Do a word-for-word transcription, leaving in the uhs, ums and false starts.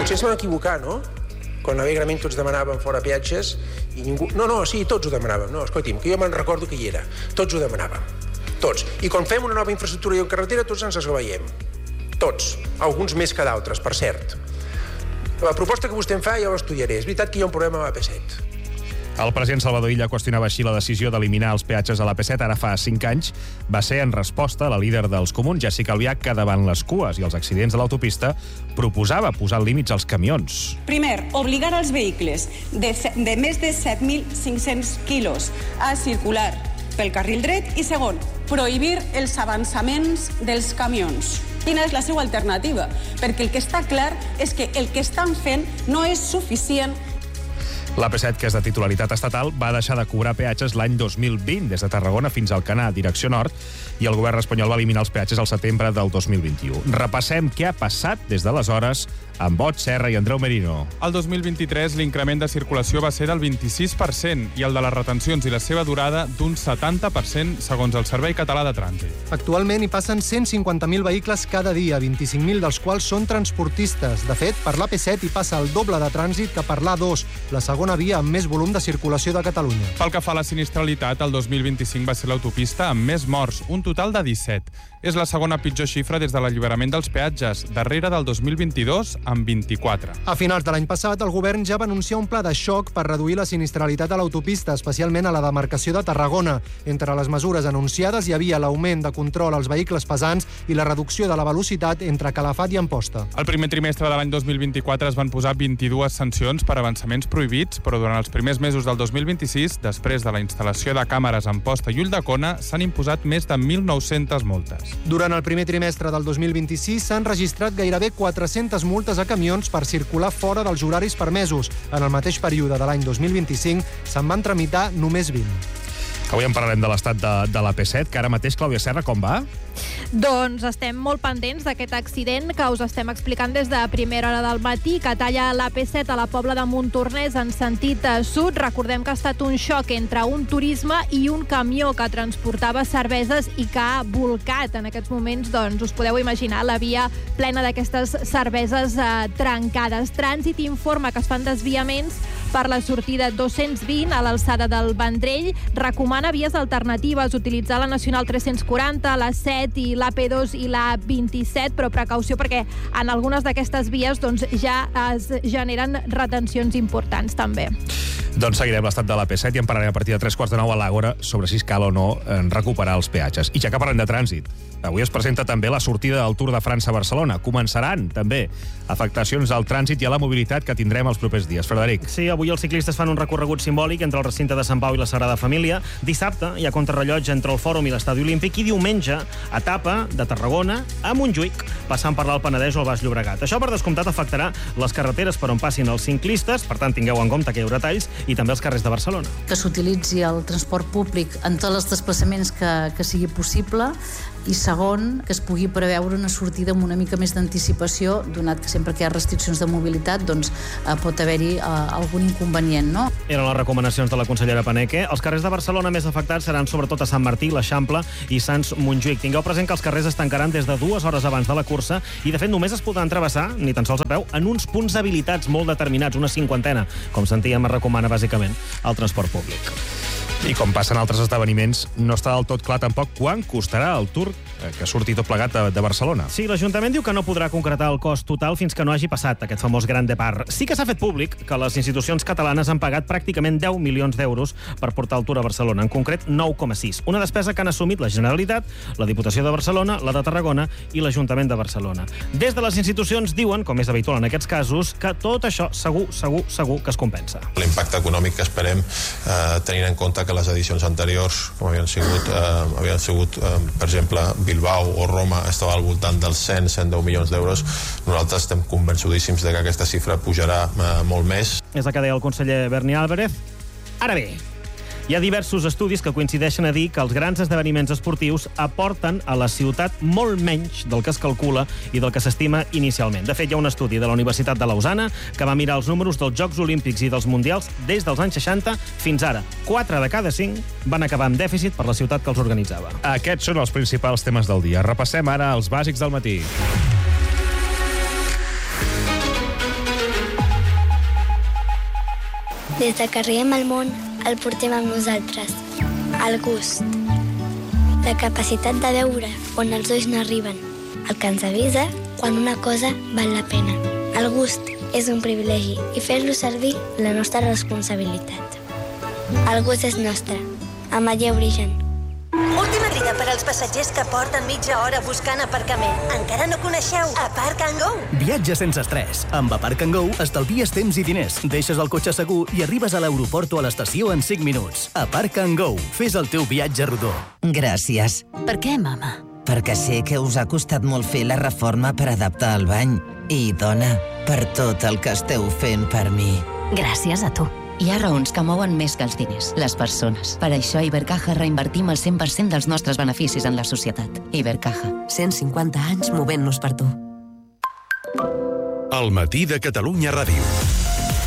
Potser es van equivocar, no? Quan alegrament tots demanàvem fora peatges i ningú... No, no, sí, tots ho demanàvem. No, escolti'm, que jo me'n recordo que hi era. Tots ho demanàvem. Tots. I quan fem una nova infraestructura i en carretera, tots ens esglaiem. Tots. Alguns més que d'altres, per cert. La proposta que vostè em fa ja l'estudiaré. És veritat que hi ha un problema a l'A P set. El president Salvador Illa qüestionava així la decisió d'eliminar els peatges a l'A P set ara fa cinc anys. Va ser en resposta a la líder dels comuns, Jessica Albiach, que davant les cues i els accidents de l'autopista proposava posar límits als camions. Primer, obligar els vehicles de, de més de set mil cinc-cents quilos a circular pel carril dret i segon, prohibir els avançaments dels camions. Quina és la seva alternativa? Perquè el que està clar és que el que estan fent no és suficient. L'A P set, que és de titularitat estatal, va deixar de cobrar peatges l'any dos mil vint, des de Tarragona fins al Canà, direcció nord, i el govern espanyol va eliminar els peatges al setembre del dos mil vint-i-u. Repassem què ha passat des d'aleshores amb Ot Serra i Andreu Merino. El dos mil vint-i-tres l'increment de circulació va ser del vint-i-sis per cent i el de les retencions i la seva durada d'un setanta per cent, segons el Servei Català de Trànsit. Actualment hi passen cent cinquanta mil vehicles cada dia, vint-i-cinc mil dels quals són transportistes. De fet, per l'A P set hi passa el doble de trànsit que per l'A dos, la segona via amb més volum de circulació de Catalunya. Pel que fa a la sinistralitat, el dos mil vint-i-cinc va ser l'autopista amb més morts, un total de disset. És la segona pitjor xifra des de l'alliberament dels peatges, darrere del dos mil vint-i-dos, amb vint-i-quatre. A finals de l'any passat, el govern ja va anunciar un pla de xoc per reduir la sinistralitat a l'autopista, especialment a la demarcació de Tarragona. Entre les mesures anunciades hi havia l'augment de control als vehicles pesants i la reducció de la velocitat entre Calafat i Amposta. El primer trimestre de l'any dos mil vint-i-quatre es van posar vint-i-dues sancions per avançaments prohibits, però durant els primers mesos del dos mil vint-i-sis, després de la instal·lació de càmeres a Amposta i Ulldecona, s'han imposat més de mil nou-centes multes. Durant el primer trimestre del dos mil vint-i-sis s'han registrat gairebé quatre-centes multes a camions per circular fora dels horaris permesos. En el mateix període de l'any dos mil vint-i-cinc se'n van tramitar només vint. Avui en parlarem de l'estat de, de l'A P set, que ara mateix, Clàudia Serra, com va? Doncs estem molt pendents d'aquest accident que us estem explicant des de primera hora del matí, que talla l'A P set a la Pobla de Montornès en sentit sud. Recordem que ha estat un xoc entre un turisme i un camió que transportava cerveses i que ha volcat. En aquests moments, doncs, us podeu imaginar la via plena d'aquestes cerveses eh, trencades. Trànsit informa que es fan desviaments per la sortida dos-cents vint a l'alçada del Vendrell. Recomana vies alternatives, utilitzar la Nacional tres-cents quaranta, la set i l'A P dos i la vint-i-set, però precaució perquè en algunes d'aquestes vies doncs, ja es generen retencions importants també. Doncs seguirem l'estat de l'A P set i en parlarem a partir de tres quarts de nou a l'Àgora sobre si cal o no recuperar els peatges. I ja que parlem de trànsit, avui es presenta també la sortida del Tour de França a Barcelona. Començaran també afectacions al trànsit i a la mobilitat que tindrem els propers dies. Frederic. Sí, avui els ciclistes fan un recorregut simbòlic entre el recinte de Sant Pau i la Sagrada Família. Dissabte hi ha contrarrellotge entre el Fòrum i l'Estadi Olímpic i diumenge etapa de Tarragona a Montjuïc, passant per l'Alt Penedès o el Baix Llobregat. Això, per descomptat, afectarà les carreteres per on passin els ciclistes, per tant, tingueu en compte que hi haurà talls, i també els carrers de Barcelona. Que s'utilitzi el transport públic en tots els desplaçaments que, que sigui possible, i segon, que es pugui preveure una sortida amb una mica més d'anticipació, donat que sempre que hi ha restriccions de mobilitat doncs eh, pot haver-hi eh, algun inconvenient, no? Eren les recomanacions de la consellera Paneque. Els carrers de Barcelona més afectats seran sobretot a Sant Martí, l'Eixample i Sants Montjuïc. Tingueu present que els carrers es tancaran des de dues hores abans de la cursa i, de fet, només es podran travessar, ni tan sols a peu, en uns punts habilitats molt determinats, una cinquantena, com sentíem, es recomana bàsicament el transport públic. I com passen altres esdeveniments, no està del tot clar tampoc quan costarà el Tour que surti tot plegat de, de Barcelona. Sí, l'Ajuntament diu que no podrà concretar el cost total fins que no hagi passat aquest famós Gran Depart. Sí que s'ha fet públic que les institucions catalanes han pagat pràcticament deu milions d'euros per portar el Tour a Barcelona, en concret nou coma sis. Una despesa que han assumit la Generalitat, la Diputació de Barcelona, la de Tarragona i l'Ajuntament de Barcelona. Des de les institucions diuen, com és habitual en aquests casos, que tot això segur, segur, segur que es compensa. L'impacte econòmic que esperem, eh, tenint en compte que les edicions anteriors, com havien sigut, eh, havien sigut eh, per exemple, Bilbao o Roma, estava al voltant dels cent a cent deu milions d'euros. Nosaltres estem convençudíssims de que aquesta xifra pujarà eh, molt més. És el que deia el conseller Berni Álvarez. Ara bé, hi ha diversos estudis que coincideixen a dir que els grans esdeveniments esportius aporten a la ciutat molt menys del que es calcula i del que s'estima inicialment. De fet, hi ha un estudi de la Universitat de Lausana que va mirar els números dels Jocs Olímpics i dels Mundials des dels anys seixanta fins ara. Quatre de cada cinc van acabar amb dèficit per la ciutat que els organitzava. Aquests són els principals temes del dia. Repassem ara els bàsics del matí. Des de que arribem al món, el portem amb nosaltres. El gust. La capacitat de veure on els ulls no arriben. El que ens avisa quan una cosa val la pena. El gust és un privilegi i fer-lo servir la nostra responsabilitat. El gust és nostre. Amaller Origen. Última crida per als passatgers que porten mitja hora buscant aparcament. Encara no coneixeu Aparc and Go? Viatge sense estrès. Amb Aparc and Go estalvies temps i diners, deixes el cotxe segur i arribes a l'aeroport o a l'estació en cinc minuts. Aparc and Go. Fes el teu viatge rodó. Gràcies. Per què, mama? Perquè sé que us ha costat molt fer la reforma per adaptar el bany. I, dona, per tot el que esteu fent per mi. Gràcies a tu. Hi ha raons que mouen més que els diners, les persones. Per això a Ibercaja reinvertim el cent per cent dels nostres beneficis en la societat. Ibercaja. cent cinquanta anys movent-nos per tu. El matí de Catalunya Ràdio.